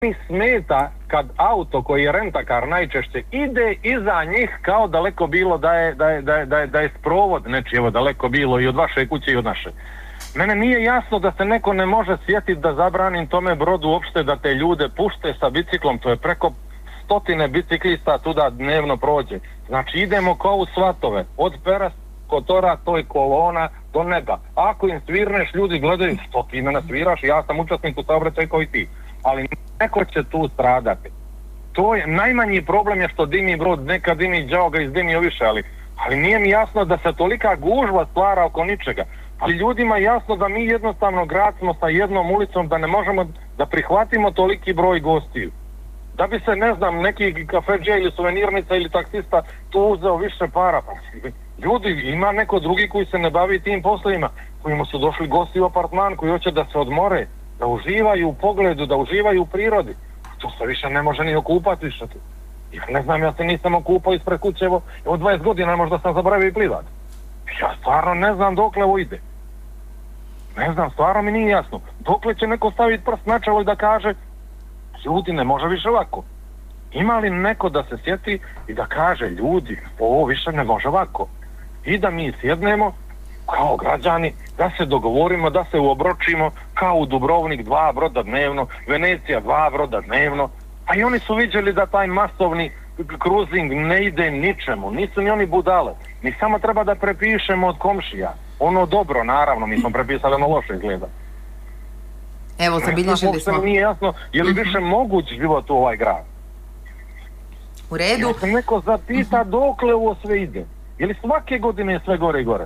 mi smeta kad auto koji je rentakar najčešće ide iza njih kao daleko bilo da je sprovod nečiji, evo daleko bilo i od vaše kuće i od naše. Mene nije jasno da se neko ne može sjetiti da zabranim tome brodu uopšte da te ljude pušte sa biciklom, to je preko 100 biciklista tuda dnevno prođe. Znači idemo kao u svatove, od Pera Kotora, to je kolona do neba. Ako im svirneš, ljudi gledaju, što ti me nasviraš, ja sam učesnik u saobraćaju kao i ti. Ali neko će tu stradati. To je, najmanji problem je što dimi brod, neka dimi džaoga izdimio više, ali nije mi jasno da se tolika gužva stvara oko ničega. Ali ljudima je jasno da mi jednostavno grad smo sa jednom ulicom, da ne možemo da prihvatimo toliki broj gostiju. Da bi se, ne znam, neki kafeđija ili suvenirnica ili taksista tu uzeo više para. Pa, ljudi, ima neko drugi koji se ne bavi tim poslovima, kojima su došli gosti u apartman, koji hoće da se odmore, da uživaju u pogledu, da uživaju u prirodi. To se više ne može ni okupati više tu. Ja ne znam, ja se nisam okupao ispred kuće, evo 20 godina možda sam zaboravio i plivati. Ja stvarno ne znam dokle ovo ide. Ne znam, stvarno mi nije jasno. Dokle će neko staviti prst na čelo i da kaže, ljudi, ne može više ovako. Ima li neko da se sjeti i da kaže, ljudi, ovo više ne može ovako. I da mi sjednemo kao građani, da se dogovorimo, da se uobročimo, kao u Dubrovnik 2 broda dnevno, Venecija 2 broda dnevno. A i oni su vidjeli da taj masovni kruzing ne ide ničemu. Nisu ni oni budale. Mi samo treba da prepišemo od komšija. Ono dobro, naravno, mi smo prepisali, ono loše izgleda. Evo, zabilježili smo. Nije jasno, je li više moguć život u ovaj grad? U redu. Ja sam neko zapita dokle ovo sve ide. Je li svake godine sve gore i gore?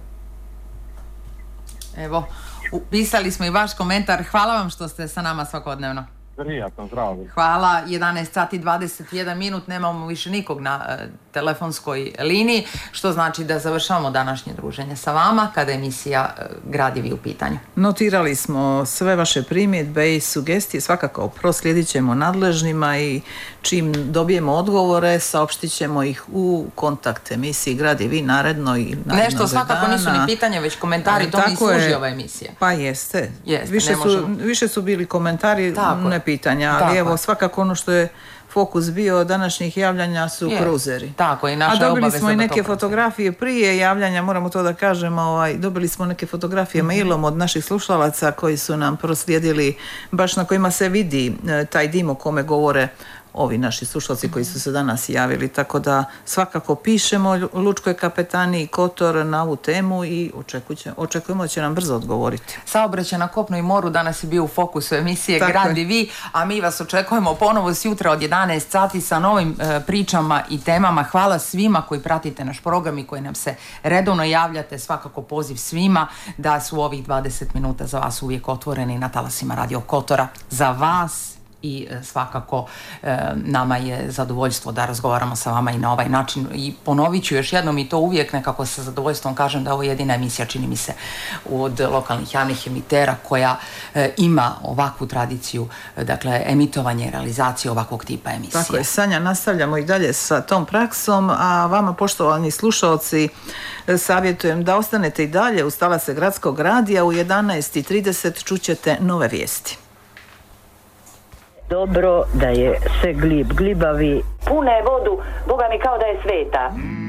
Evo, upisali smo i vaš komentar. Hvala vam što ste sa nama svakodnevno. Prijatno, zdravo. Hvala, 11 sati 21 minut, nemamo više nikog na telefonskoj liniji, što znači da završavamo današnje druženje sa vama kada je emisija Gradivi u pitanju. Notirali smo sve vaše primjedbe i sugestije, svakako proslijedit ćemo nadležnima i čim dobijemo odgovore, saopštit ćemo ih u kontakt emisiji Gradivi naredno i narednog nešto svakako dana. Nisu ni pitanja, već komentari, to mi služi ova emisija. Pa jeste. Više su bili komentari, ne pitanja, ali evo svakako ono što je fokus bio današnjih javljanja su kruzeri. Tako, i naša a dobili smo i neke fotografije prije javljanja, moramo to da kažemo, dobili smo neke fotografije mailom od naših slušalaca koji su nam proslijedili, baš na kojima se vidi taj dim o kome govore ovi naši slušalci koji su se danas javili, tako da svakako pišemo Lučkoj kapetaniji Kotor na ovu temu i očekujemo da će nam brzo odgovoriti. Saobraćaj na kopnu i moru danas je bio u fokusu emisije Gradivi, a mi vas očekujemo ponovo sjutra od 11 sati sa novim pričama i temama. Hvala svima koji pratite naš program i koji nam se redovno javljate, svakako poziv svima da su ovih 20 minuta za vas uvijek otvoreni na talasima Radio Kotora za vas. I svakako nama je zadovoljstvo da razgovaramo sa vama i na ovaj način. I ponovit ću još jednom i to uvijek nekako sa zadovoljstvom kažem da ovo je jedina emisija, čini mi se, od lokalnih javnih emitera koja ima ovakvu tradiciju, dakle, emitovanje i realizacije ovakvog tipa emisije. Tako je, Sanja, nastavljamo i dalje sa tom praksom, a vama, poštovani slušalci, savjetujem da ostanete i dalje uz talase Gradskog radija. U 11:30 čućete nove vijesti. Dobro da je se glibavi. Pune vodu, Boga mi kao da je sveta.